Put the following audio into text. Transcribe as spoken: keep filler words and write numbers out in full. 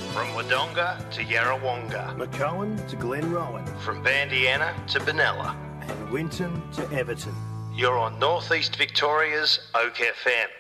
From Wodonga to Yarrawonga. McCowan to Glenrowan. From Bandiana to Benalla. And Winton to Everton. You're on Northeast Victoria's Oak F M.